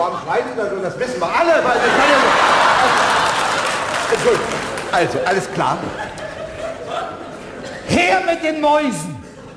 warum schreien Sie da so? Das wissen wir alle. Weil ich kann ja Entschuldigung. Also, alles klar. Her mit den Mäusen!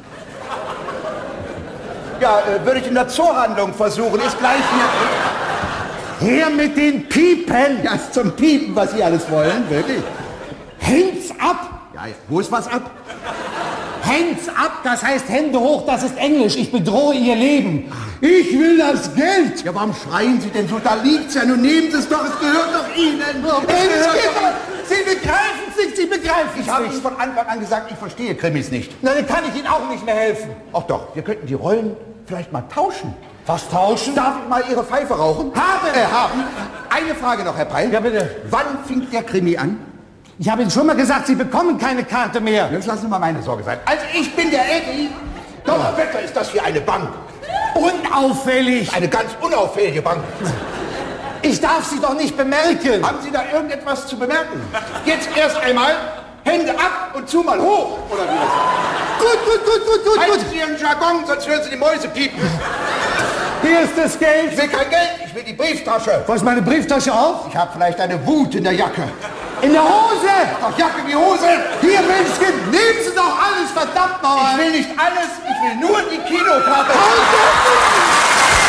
Ja, würde ich in der Zoohandlung versuchen. Ist gleich hier. Her mit den Piepen! Ja, ist zum Piepen, was Sie alles wollen. Wirklich. Hands up! Ja, wo ist was ab? Hands up, das heißt Hände hoch, das ist Englisch. Ich bedrohe Ihr Leben. Ich will das Geld! Ja, warum schreien Sie denn so? Da liegt's ja. Nun nehmen Sie es doch. Es gehört doch Ihnen. Sie begreifen es nicht, Sie begreifen es nicht. Ich habe Ihnen von Anfang an gesagt, ich verstehe Krimis nicht. Na, dann kann ich Ihnen auch nicht mehr helfen. Ach doch, wir könnten die Rollen vielleicht mal tauschen. Was tauschen? Darf ich mal Ihre Pfeife rauchen? Haben. Eine Frage noch, Herr Peil. Ja, bitte. Wann fängt der Krimi an? Ich habe Ihnen schon mal gesagt, Sie bekommen keine Karte mehr. Jetzt lassen Sie mal meine Sorge sein. Also ich bin der Eddie. Donnerwetter, ist das hier eine Bank. Unauffällig. Eine ganz unauffällige Bank. Ich darf Sie doch nicht bemerken. Haben Sie da irgendetwas zu bemerken? Jetzt erst einmal Hände ab und zu mal hoch. Oder wie das? Gut. Halten Sie Ihren Jargon, sonst hören Sie die Mäuse piepen. Hier ist das Geld. Ich will kein Geld, ich will die Brieftasche. Wo ist meine Brieftasche auch? Ich habe vielleicht eine Wut in der Jacke. In der Hose. Doch Jacke wie Hose. Hier, Menschchen, nehmen Sie doch alles, verdammt nochmal. Ich will nicht alles, ich will nur die Kinokarte. Halt